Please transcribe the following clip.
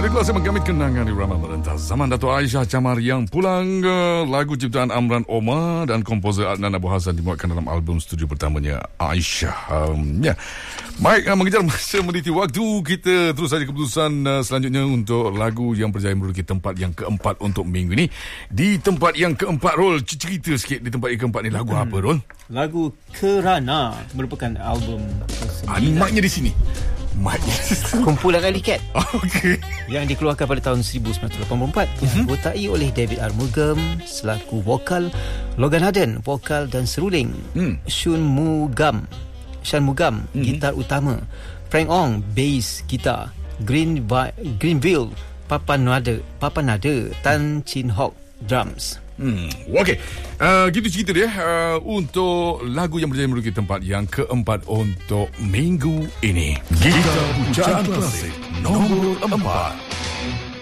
Kelas menggamit kenangan di Ramai Merentas zaman Dato' Aisyah Chamar yang pulang. Lagu ciptaan Amran Omar dan komposer Adnan Abu Hassan dimuatkan dalam album studio pertamanya Aisyah. Ya. Baik, mengejar masa meniti waktu, kita terus saja keputusan selanjutnya untuk lagu yang berjaya menduduki tempat yang keempat untuk minggu ini. Di tempat yang keempat, Rol, cerita sikit di tempat yang keempat ni lagu apa, Rol? Lagu Kerana merupakan album Ini maknya di sini. kumpulan Alicat Okey. yang dikeluarkan pada tahun 1984 yang dibotai oleh David Armugam selaku vokal, Logan Harden vokal dan seruling, Sean Mugam gitar utama, Frank Ong bass gitar, Greenville Papanada, Tan Chin Hock drums. Okey, gitu cerita dia untuk lagu yang berjaya menduduki tempat yang keempat untuk minggu ini. Kita Pujaan Klasik nombor 4.